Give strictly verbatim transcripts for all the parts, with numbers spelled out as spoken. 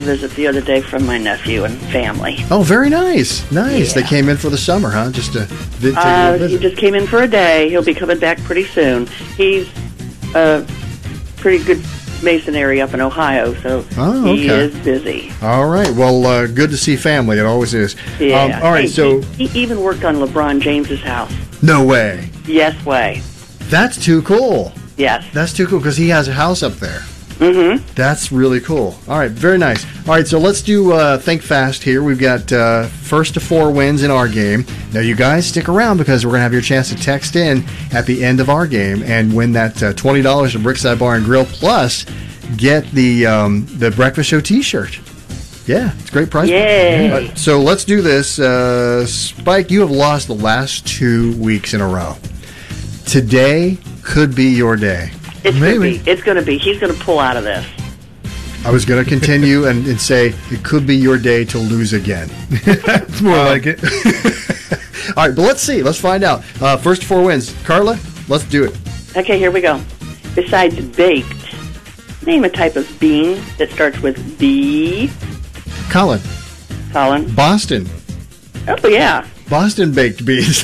Visit the other day from my nephew and family. Oh, very nice. Nice. Yeah. They came in for the summer, huh? Just to vi- take Uh, a he visit. just came in for a day. He'll be coming back pretty soon. He's a pretty good masonry up in Ohio, so Oh, he okay. is busy. All right. Well, uh, good to see family. It always is. Yeah. Um, all right. Hey, so, he, he even worked on LeBron James's house. no way. Yes way. That's too cool. Yes. That's too cool because he has a house up there. Mm-hmm. That's really cool. All right, very nice. All right, so let's do uh, Think Fast here. We've got uh, first to four wins in our game. Now, you guys stick around because we're going to have your chance to text in at the end of our game and win that uh, twenty dollars at Brickside Bar and Grill, plus get the um, the Breakfast Show T-shirt. Yeah, it's a great price. Yay. All right, so let's do this. Uh, Spike, you have lost the last two weeks in a row. Today could be your day. It's Maybe. gonna be. It's gonna be. He's gonna pull out of this. I was going to continue and, and say it could be your day to lose again. It's more like it. All right, but let's see. Let's find out. Uh, first four wins. Carla, let's do it. Okay, here we go. Besides baked, name a type of bean that starts with B. Colin, Colin. Boston. Oh yeah. Boston baked beans.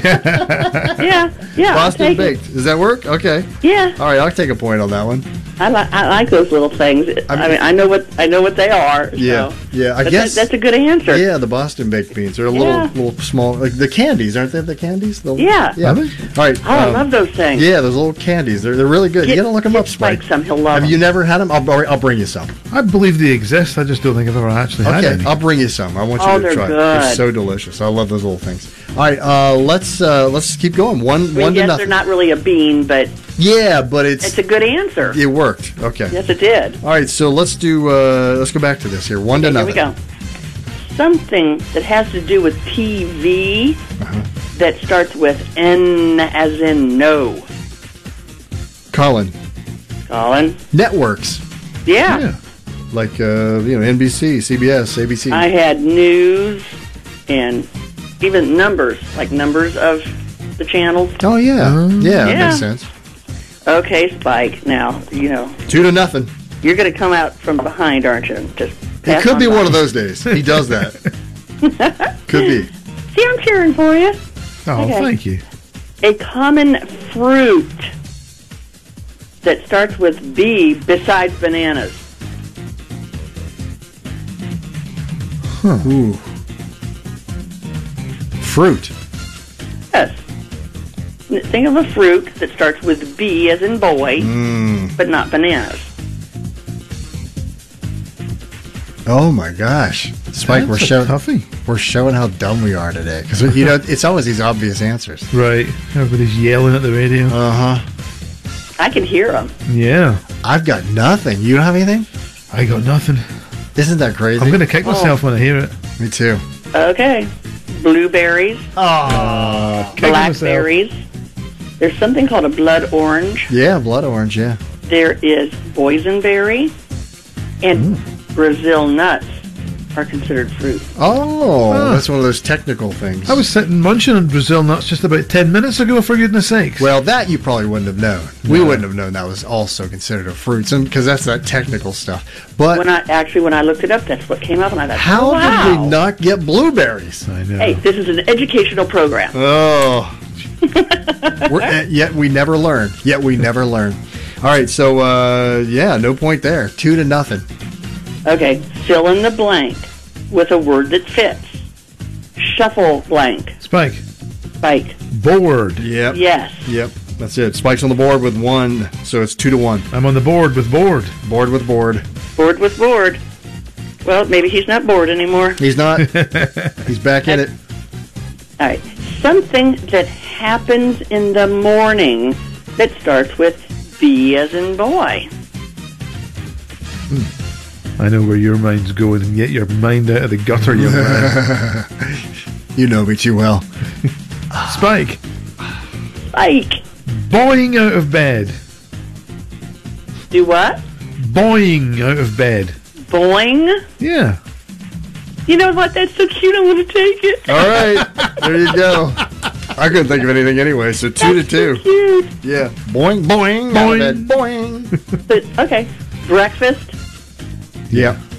Yeah. Yeah. I'll Boston take it. baked. Does that work? Okay. Yeah. All right, I'll take a point on that one. I like. I like those little things. I I mean, mean- I know what I know what they are. Yeah. So. Yeah, I But guess. that, that's a good answer. Yeah, the Boston baked beans. They're a Yeah. little little small. Like the candies, aren't they the candies? The, Yeah. Yeah. Are they? All right. Oh, I um, love those things. Yeah, those little candies. They're, they're really good. Get- you got to look them get up, Spike. Spike some. He'll love Have them. you never had them? I'll, I'll bring you some. I believe they exist. I just don't think I've ever actually had Okay, any. I'll bring you some. I want you Oh, to they're try. good. They're so delicious. I love those little things. All right, uh, let's uh, let's keep going. One I mean, one to yes, nothing. they're not really a bean, but Yeah, but it's, it's a good answer. it worked. Okay. Yes, it did. All right, so let's do. Uh, let's go back to this here. One to Here nothing. we go. Something that has to do with T V Uh-huh. that starts with N as in no. Colin, Colin. networks Yeah. Yeah. like uh, you know N B C, C B S, A B C. I had news and even numbers, like numbers of the channels. oh yeah, Um, yeah, that Yeah. makes sense. Okay, Spike. Now, you know, Two to nothing. you're going to come out from behind, aren't you? Just It pass could on be by. one of those days. He does that. Could be. See, I'm cheering for you. Oh, Okay. thank you. A common fruit that starts with B besides bananas. Ooh. Fruit. Yes. N- Think of a fruit that starts with B as in boy, Mm. but not bananas. Oh my gosh, Spike, That's we're a showing toughie. we're showing how dumb we are today because you know it's always these obvious answers. Right. Everybody's yelling at the radio. Uh huh. I can hear them. Yeah. I've got nothing. You don't have anything? I got nothing. Isn't that crazy? I'm going to kick myself when I hear it. Me too. Okay. Blueberries, Oh, Kicking myself. blackberries. There's something called a blood orange. yeah, blood orange. Yeah. There is boysenberry, and Brazil nuts are considered fruit. Oh, Ah. that's one of those technical things. I was sitting munching on Brazil nuts just about ten minutes ago, for goodness sakes. Well, that you probably wouldn't have known. We No. wouldn't have known that was also considered a fruit, because that's that technical stuff. But When I actually, when I looked it up, that's what came up, and I thought, how oh, wow. did we not get blueberries? I know. Hey, this is an educational program. Oh. We're, uh, yet we never learn. Yet we never learn. All right, so uh, yeah, no point there. Two to nothing. Okay, fill in the blank with a word that fits. Shuffle blank. Spike. Spike. Board. Yep. Yes. Yep. That's it. Spike's on the board with one, so it's two to one. I'm on the board with board. Board with board. Bored with bored. Well, maybe he's not bored anymore. He's not. He's back in it. All right. Something that happens in the morning that starts with B as in boy. I know where your mind's going, and get your mind out of the gutter, young man. You know me too well. Spike. Spike. Boying out of bed. Do what? Boying out of bed. Boing. Yeah. You know what? That's so cute. I want to take it. All right. There you go. I couldn't think of anything anyway, so two That's to two. So cute. Yeah. Boing, boing, Boing. boing. boing. But, okay. Breakfast. Yeah.